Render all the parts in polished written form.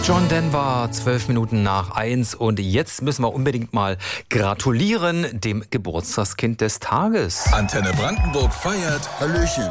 John Denver, 12 Minuten nach 1 und jetzt müssen wir unbedingt mal gratulieren dem Geburtstagskind des Tages. Antenne Brandenburg feiert Hallöchen.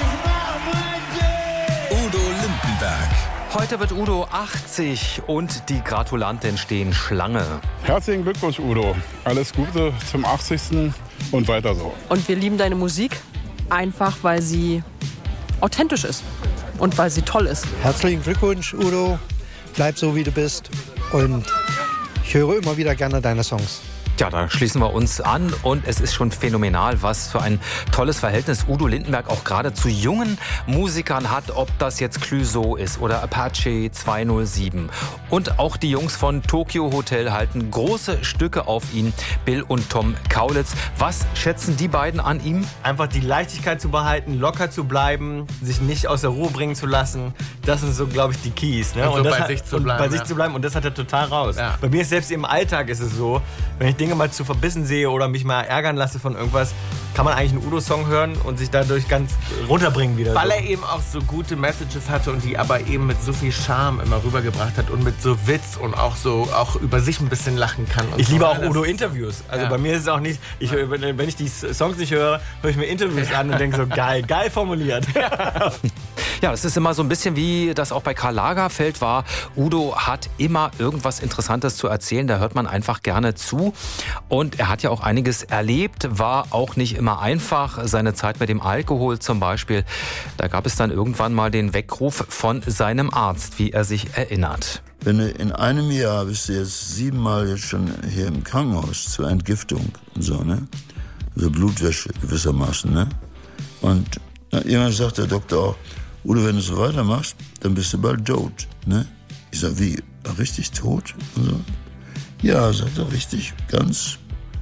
Udo Lindenberg. Heute wird Udo 80 und die Gratulanten stehen Schlange. Herzlichen Glückwunsch, Udo. Alles Gute zum 80. und weiter so. Und wir lieben deine Musik, einfach weil sie authentisch ist und weil sie toll ist. Herzlichen Glückwunsch, Udo. Bleib so, wie du bist. Und ich höre immer wieder gerne deine Songs. Ja, da schließen wir uns an und es ist schon phänomenal, was für ein tolles Verhältnis Udo Lindenberg auch gerade zu jungen Musikern hat, ob das jetzt Clouseau ist oder Apache 207. Und auch die Jungs von Tokyo Hotel halten große Stücke auf ihn, Bill und Tom Kaulitz. Was schätzen die beiden an ihm? Einfach die Leichtigkeit zu behalten, locker zu bleiben, sich nicht aus der Ruhe bringen zu lassen. Das sind so, glaube ich, die Keys. Ne? Und so bei sich zu bleiben. Und das hat er total raus. Ja. Bei mir ist selbst im Alltag ist es so, wenn ich Dinge mal zu verbissen sehe oder mich mal ärgern lasse von irgendwas, kann man eigentlich einen Udo-Song hören und sich dadurch ganz runterbringen wieder. Weil er eben auch so gute Messages hatte und die aber eben mit so viel Charme immer rübergebracht hat und mit so Witz und auch über sich ein bisschen lachen kann. Und Ich liebe so. auch Udo-Interviews. Also Ja. bei mir ist es auch nicht, wenn ich die Songs nicht höre, höre ich mir Interviews an und denke so, geil formuliert. Ja, das ist immer so ein bisschen wie das auch bei Karl Lagerfeld war. Udo hat immer irgendwas Interessantes zu erzählen, da hört man einfach gerne zu. Und er hat ja auch einiges erlebt, war auch nicht immer einfach. Seine Zeit mit dem Alkohol zum Beispiel, da gab es dann irgendwann mal den Weckruf von seinem Arzt, wie er sich erinnert. Wenn du in einem Jahr bist du jetzt 7-mal jetzt schon hier im Krankenhaus zur Entgiftung und so, ne? Also Blutwäsche gewissermaßen, ne? Und irgendwann sagt der Doktor auch, Udo, wenn du so weitermachst, dann bist du bald tot, ne? Ich sag, wie, richtig tot? Und so. Ja, sagt er, richtig, ganz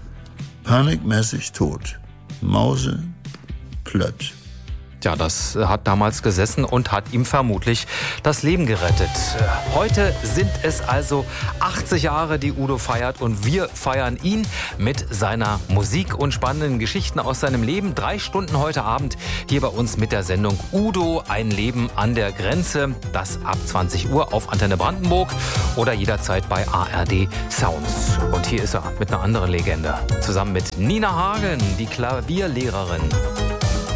panikmäßig tot. Mause, platt. Ja, das hat damals gesessen und hat ihm vermutlich das Leben gerettet. Heute sind es also 80 Jahre, die Udo feiert und wir feiern ihn mit seiner Musik und spannenden Geschichten aus seinem Leben. 3 Stunden heute Abend hier bei uns mit der Sendung Udo, ein Leben an der Grenze. Das ab 20 Uhr auf Antenne Brandenburg oder jederzeit bei ARD Sounds. Und hier ist er mit einer anderen Legende. Zusammen mit Nina Hagen, die Klavierlehrerin.